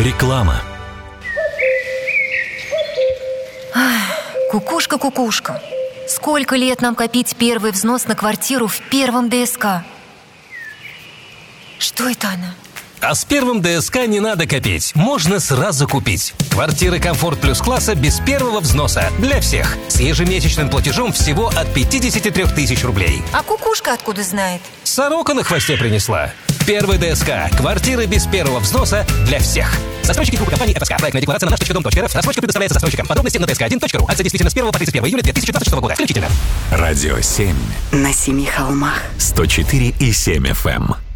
Реклама. Кукушка, кукушка, сколько лет нам копить первый взнос на квартиру в первом ДСК? Что это она? А с первым ДСК не надо копить, можно сразу купить. Квартиры «Комфорт Плюс» класса без первого взноса для всех. С ежемесячным платежом всего от 53 тысяч рублей. А кукушка откуда знает? Сорока на хвосте принесла. Первый ДСК. Квартиры без первого взноса для всех. Застройщики группы компании ФСК. Проектная декларация на наш.дом.рф. Рассрочка предоставляется застройщикам. Подробности на tsk1.ru. Акция действительно с 1 по 31 июля 2026 года. Включительно. Радио 7. На 7 холмах. 104,7 FM.